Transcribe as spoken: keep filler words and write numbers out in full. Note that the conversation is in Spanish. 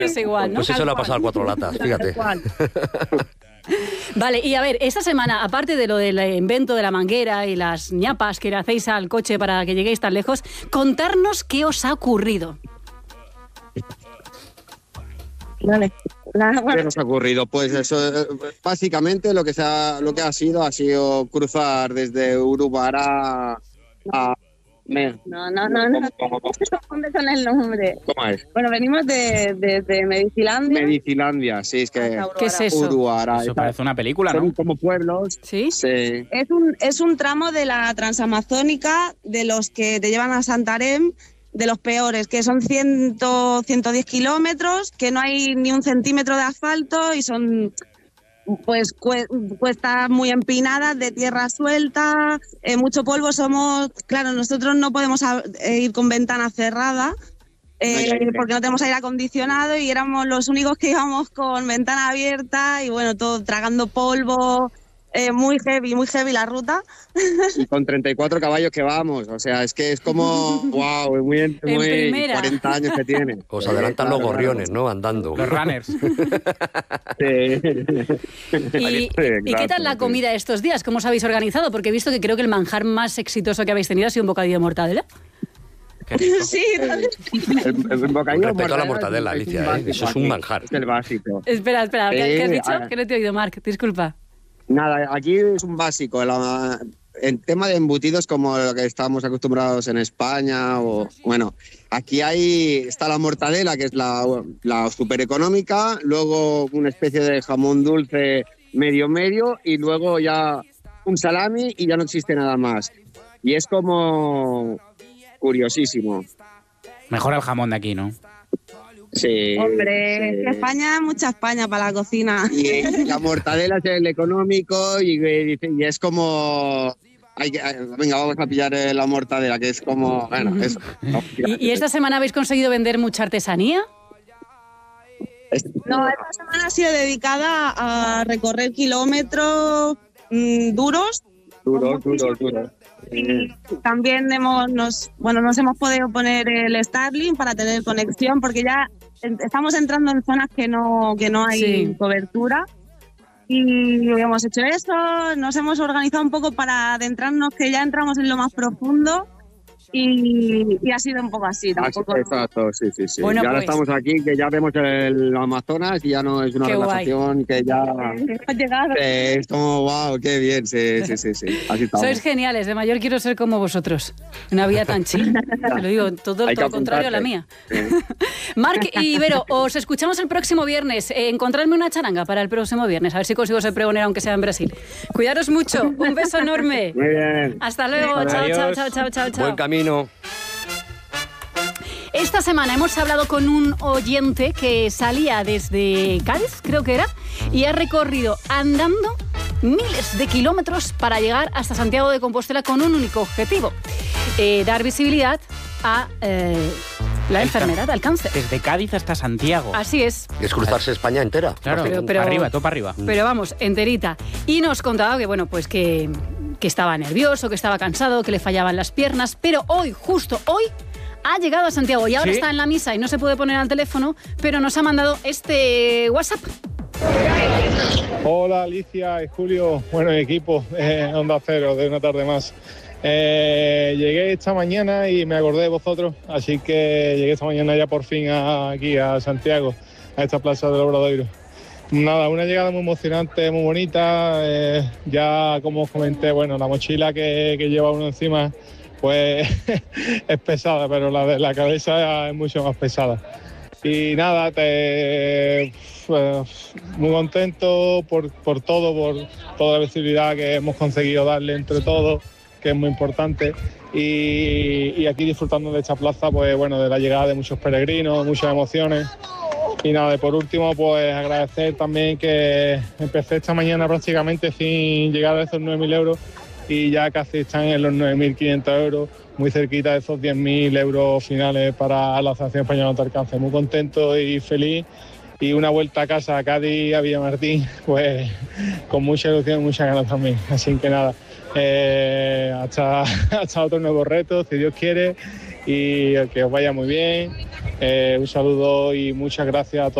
Es igual, ¿no? Pues eso le ha pasado al Cuatro Latas, fíjate. Vale, y a ver, esta semana, aparte de lo del invento de la manguera y las ñapas que le hacéis al coche para que lleguéis tan lejos, contarnos qué os ha ocurrido. Vale. ¿Qué nos ha ocurrido? Pues eso, básicamente lo que se ha, lo que ha sido ha sido cruzar desde Urubará a... Me... No, no, no, no. ¿Dónde son el nombre? ¿Cómo es? Bueno, venimos de, de, de Medicilandia. Medicilandia, sí, es que... ¿Qué es eso? Urubará. Eso parece una película, ¿no? Son como pueblos. ¿Sí? Sí. Es un, es un tramo de la transamazónica de los que te llevan a Santarém, de los peores, que son cien, ciento diez kilómetros, que no hay ni un centímetro de asfalto y son pues cuestas muy empinadas, de tierra suelta, eh, mucho polvo. Somos, claro, nosotros no podemos a, eh, ir con ventanas cerradas eh, porque no tenemos aire acondicionado y éramos los únicos que íbamos con ventana abierta y bueno, todo tragando polvo. Eh, muy heavy, muy heavy la ruta. Y con treinta y cuatro caballos que vamos, o sea, es que es como, wow, muy, muy cuarenta años que tiene. Os adelantan sí, los claro, gorriones, ¿no? Andando. Los runners. Sí. ¿Y, ¿Y qué tal la comida estos días? ¿Cómo os habéis organizado? Porque he visto que creo que el manjar más exitoso que habéis tenido ha sido un bocadillo de mortadela. Sí, el, el bocadillo respeto a la mortadela, Alicia, ¿eh? Eso es un manjar. Es el básico. Espera, espera, ¿qué, ¿qué has eh, dicho? Que no te he oído, Marc, disculpa. Nada, aquí es un básico. La, en tema de embutidos, como lo que estamos acostumbrados en España, o bueno, aquí hay está la mortadela, que es la, la súper económica, luego una especie de jamón dulce medio medio, y luego ya un salami y ya no existe nada más. Y es como curiosísimo. Mejora el jamón de aquí, ¿no? Sí. Hombre, sí. Que España, mucha España para la cocina. Y la mortadela es el económico y, y, y es como... Hay que, venga, vamos a pillar la mortadela, que es como... Bueno, eso. ¿Y, ¿Y esta semana habéis conseguido vender mucha artesanía? No, esta semana ha sido dedicada a recorrer kilómetros mmm, duros. Duros, duros, duros. Y también hemos, nos, bueno, nos hemos podido poner el Starlink para tener conexión, porque ya estamos entrando en zonas que no, que no hay sí. cobertura. Y hemos hecho eso, nos hemos organizado un poco para adentrarnos, que ya entramos en lo más profundo. Y, y ha sido un poco así, tampoco. Exacto, sí, sí, sí. Bueno, y ahora pues, estamos aquí, que ya vemos el Amazonas y ya no es una relajación, que ya... Ha llegado. Eh, es como, wow, qué bien, sí, sí, sí, sí. Así estamos. Sois geniales, de mayor quiero ser como vosotros. Una vida tan chill. Te lo digo, todo lo contrario a la mía. Sí. Marc y Vero, os escuchamos el próximo viernes. Eh, encontradme una charanga para el próximo viernes, a ver si consigo ser pregonera, aunque sea en Brasil. Cuidaros mucho, un beso enorme. Muy bien. Hasta luego, chao, chao, chao, chao, chao, chao. Buen camino. Esta semana hemos hablado con un oyente que salía desde Cádiz, creo que era, y ha recorrido andando miles de kilómetros para llegar hasta Santiago de Compostela con un único objetivo, eh, dar visibilidad a eh, la enfermedad, al cáncer. Desde Cádiz hasta Santiago. Así es. Es cruzarse España entera. Claro, pero, pero, para arriba, todo para arriba. Pero vamos, enterita. Y nos contaba que, bueno, pues que... que estaba nervioso, que estaba cansado, que le fallaban las piernas, pero hoy, justo hoy, ha llegado a Santiago y ahora ¿sí? está en la misa y no se puede poner al teléfono, pero nos ha mandado este WhatsApp. Hola Alicia y Julio, bueno, equipo, eh, Onda Cero, de una tarde más. Eh, llegué esta mañana y me acordé de vosotros, así que llegué esta mañana ya por fin a, aquí a Santiago, a esta plaza del Obradoiro. Nada, una llegada muy emocionante, muy bonita, eh, ya como os comenté, bueno, la mochila que, que lleva uno encima pues es pesada, pero la de la cabeza es mucho más pesada. Y nada, te, pues, muy contento por, por todo, por toda la visibilidad que hemos conseguido darle entre todos, que es muy importante. Y, y aquí disfrutando de esta plaza, pues bueno, de la llegada de muchos peregrinos, muchas emociones. Y nada, y por último, pues agradecer también que empecé esta mañana prácticamente sin llegar a esos nueve mil euros y ya casi están en los nueve mil quinientos euros, muy cerquita de esos diez mil euros finales para la Asociación Española contra el Cáncer. Muy contento y feliz, y una vuelta a casa a Cádiz, a Villamartín, pues con mucha ilusión y muchas ganas también. Así que nada, eh, hasta, hasta otro nuevo reto, si Dios quiere, y que os vaya muy bien. Eh, un saludo y muchas gracias a todos.